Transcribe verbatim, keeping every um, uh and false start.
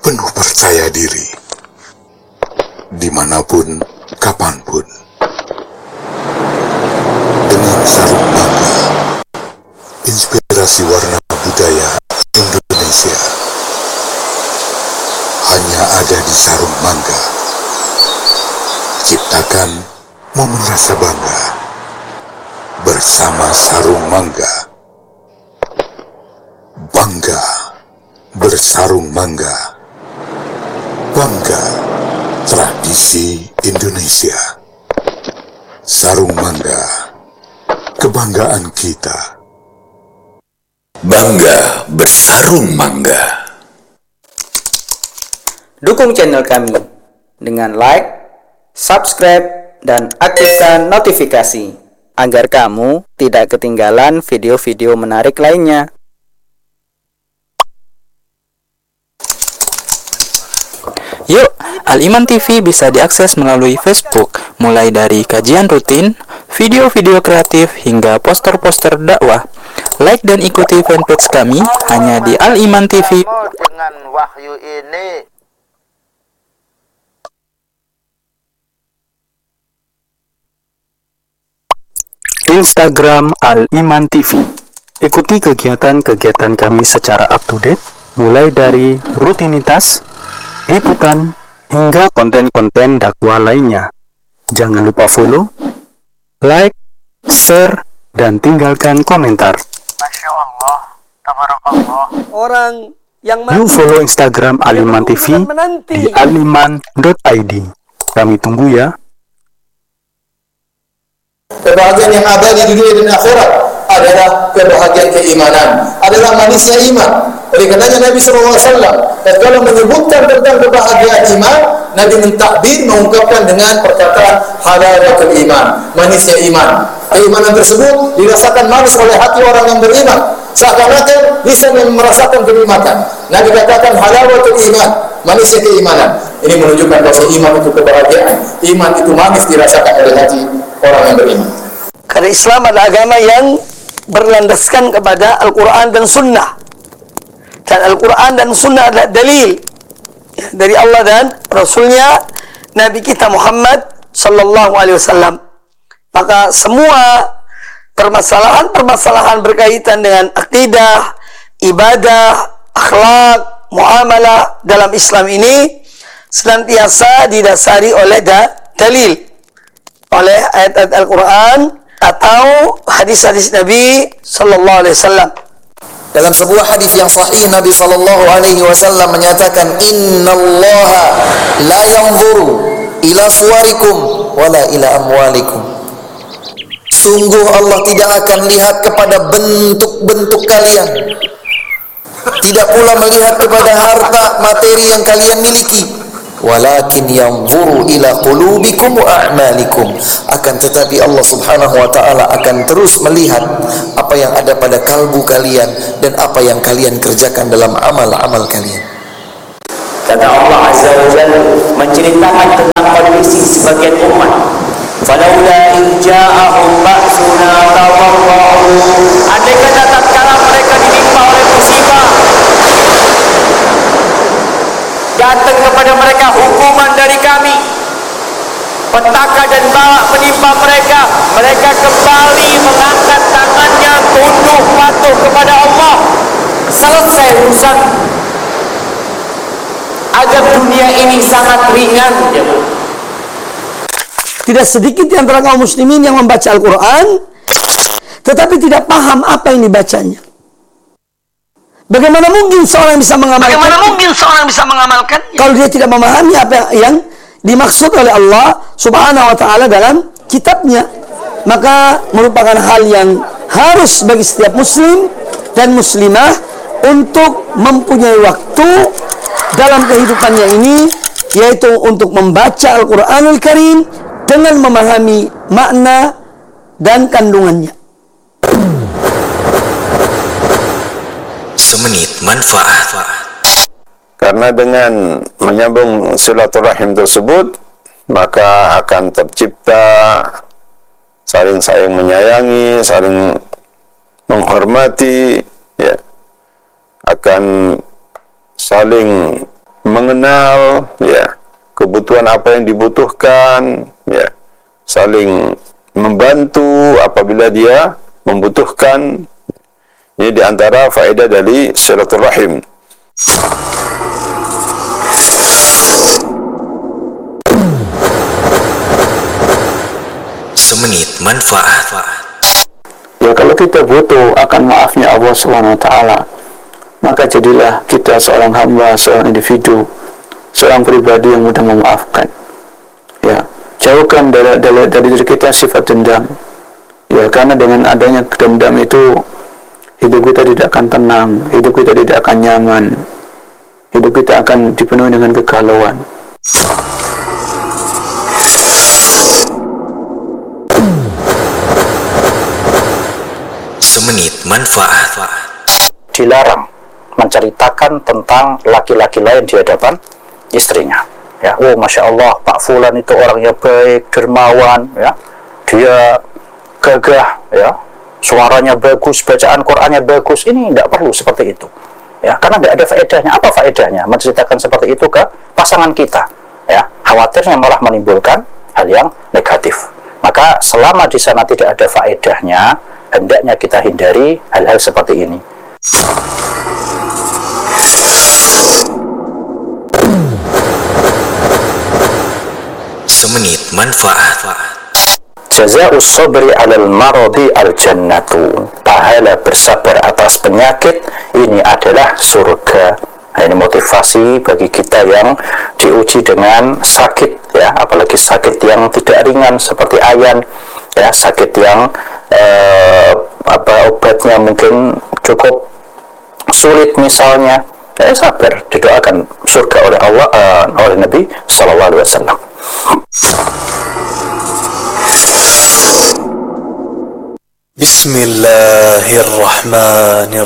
penuh percaya diri, dimanapun, kapanpun. Dengan sarung mangga, inspirasi warna budaya Indonesia hanya ada di sarung mangga. Ciptakan momen rasa bangga bersama sarung mangga. Bangga bersarung mangga. Bangga tradisi Indonesia. Sarung mangga, kebanggaan kita. Bangga bersarung mangga. Dukung channel kami dengan like, subscribe, dan aktifkan notifikasi agar kamu tidak ketinggalan video-video menarik lainnya. Yuk, Al-Iman T V bisa diakses melalui Facebook, mulai dari kajian rutin, video-video kreatif, hingga poster-poster dakwah. Like dan ikuti fanpage kami hanya di Al-Iman T V. Dengan wahyu ini, Instagram Al-Iman T V. Ikuti kegiatan-kegiatan kami secara up to date, mulai dari rutinitas, liputan, hingga konten-konten dakwah lainnya. Jangan lupa follow, like, share, dan tinggalkan komentar. Masya Allah, tabarakallah. Orang yang You follow Instagram Al-Iman T V di aliman dot i d. Kami tunggu ya. Kebahagiaan yang abadi di dunia dan akhirat adalah kebahagiaan keimanan, adalah manisnya iman. Oleh karenanya Nabi shallallahu alaihi wasallam kalau menyebutkan tentang kebahagiaan iman, Nabi mentakbir, mengungkapkan dengan perkataan halawatul iman, manisnya iman. Keimanan tersebut dirasakan manis oleh hati orang yang beriman, seakan-akan bisa merasakan kenikmatan. Nabi katakan halawatul iman, manisnya keimanan. Ini menunjukkan bahwa iman itu kebahagiaan, iman itu manis dirasakan oleh hati orang yang beriman. Karena Islam adalah agama yang berlandaskan kepada Al-Quran dan Sunnah. Dan Al-Quran dan Sunnah adalah dalil dari Allah dan Rasulnya Nabi kita Muhammad Sallallahu Alaihi Wasallam. Maka semua permasalahan-permasalahan berkaitan dengan akidah, ibadah, akhlak, muamalah dalam Islam ini senantiasa didasari oleh da dalil, oleh ayat-ayat Al-Quran atau hadis-hadis Nabi Sallallahu Alaihi Wasallam. Dalam sebuah hadis yang sahih, Nabi sallallahu alaihi wasallam menyatakan, "Innallaha la yanzuru ila suwarikum wala ila amwalikum." Sungguh Allah tidak akan lihat kepada bentuk-bentuk kalian, tidak pula melihat kepada harta materi yang kalian miliki, walakin yanzuru ila qulubikum wa a'malikum. Akan tetapi Allah Subhanahu wa taala akan terus melihat apa yang ada pada kalbu kalian dan apa yang kalian kerjakan dalam amal-amal kalian. Kata Allah Azza wa Jalla menceritakan tentang kondisi sebagian umat. Falaula in ja'ahum ba'suna tadarra'u. Andai kata tatkala mereka ditimpa oleh musibah, datang kepada mereka hukuman dari kami, petaka dan balak menimpa mereka, mereka kembali mengangkat tangannya tunduk patuh kepada Allah. Selesai urusan. Agar dunia ini sangat ringan, jemaah. Tidak sedikit di antara kaum muslimin yang membaca Al-Quran tetapi tidak paham apa yang dibacanya. Bagaimana mungkin seorang bisa mengamalkan? Bagaimana mungkin seorang bisa mengamalkan kalau dia tidak memahami apa yang dimaksud oleh Allah Subhanahu wa taala dalam kitabnya? Maka merupakan hal yang harus bagi setiap muslim dan muslimah untuk mempunyai waktu dalam kehidupannya ini, yaitu untuk membaca Al-Qur'anul Karim dengan memahami makna dan kandungannya. Semenit manfaat. Karena dengan menyambung silaturahim tersebut, maka akan tercipta saling saling menyayangi, saling menghormati, ya, akan saling mengenal ya kebutuhan apa yang dibutuhkan, ya, saling membantu apabila dia membutuhkan. Ini diantara faedah dari silaturahim. Semenit manfaat. Ya, kalau kita butuh akan maafnya Allah subhanahu wa taala, maka jadilah kita seorang hamba, seorang individu, seorang pribadi yang mudah memaafkan. Ya, jauhkan dari, dari, dari diri kita sifat dendam. Ya, karena dengan adanya dendam itu hidup kita tidak akan tenang, hidup kita tidak akan nyaman, hidup kita akan dipenuhi dengan kegalauan. Semenit manfaat. Dilarang menceritakan tentang laki-laki lain di hadapan istrinya. Ya, oh masya Allah, Pak Fulan itu orangnya baik, dermawan, ya, dia gagah, ya, suaranya bagus, bacaan Qur'annya bagus. Ini tidak perlu seperti itu, ya, karena tidak ada faedahnya. Apa faedahnya menceritakan seperti itu ke pasangan kita? Ya, khawatirnya malah menimbulkan hal yang negatif. Maka selama di sana tidak ada faedahnya, hendaknya kita hindari hal-hal seperti ini. Semenit manfaat. Jazaa'us sabri 'alal maradi al-jannatu. Pahala bersabar atas penyakit ini adalah surga. Nah, ini motivasi bagi kita yang diuji dengan sakit, ya, apalagi sakit yang tidak ringan seperti ayan, ya, sakit yang eh, apa obatnya mungkin cukup sulit misalnya. Ya, sabar, didoakan surga oleh Allah, uh, oleh Nabi Sallallahu Alaihi Wasallam. Bismillahirrahmanirrahim.